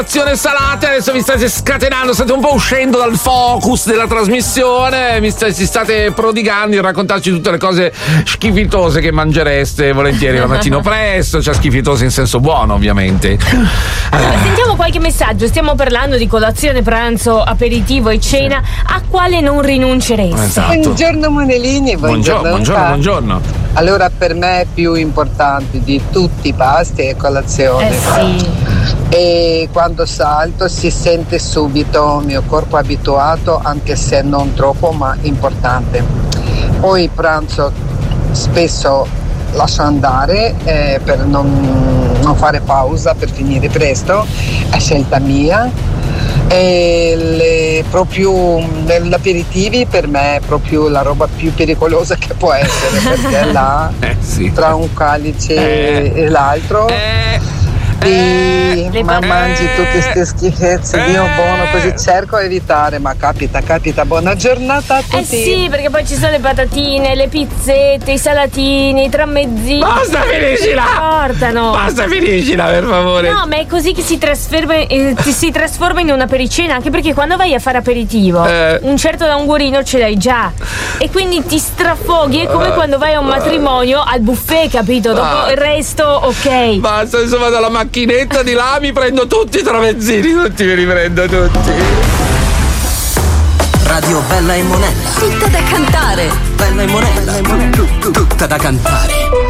Salate, adesso vi state scatenando, state un po' uscendo dal focus della trasmissione, si state prodigando in raccontarci tutte le cose schifitose che mangereste volentieri la mattina presto, cioè schifitose in senso buono ovviamente. Allora, sentiamo qualche messaggio, stiamo parlando di colazione, pranzo, aperitivo e cena, a quale non rinuncereste? Esatto. Buongiorno Monellini, buongiorno. Allora, per me più importante di tutti i pasti è colazione. Sì. E quando salto si sente subito il mio corpo abituato, anche se non troppo, ma importante. Poi pranzo spesso lascio andare per non fare pausa, per finire presto, è scelta mia. E proprio l'aperitivi per me è proprio la roba più pericolosa che può essere, perché là tra un calice e l'altro ma mangi tutte queste schifezze, Dio buono, così cerco di evitare, ma capita. Buona giornata a tutti. Sì, perché poi ci sono le patatine, le pizzette, i salatini, i tramezzini. Basta, finiscila per favore. No, ma è così che si trasforma in una pericena, anche perché quando vai a fare aperitivo un certo languorino ce l'hai già e quindi ti strafoghi, è come quando vai a un matrimonio al buffet, capito? Dopo il resto ok. Basta, adesso vado alla macchinetta di là, mi prendo tutti i tramezzini, me li riprendo tutti. Radio Bella e Monella. Tutta da cantare. Bella e Monella. Tutta da cantare.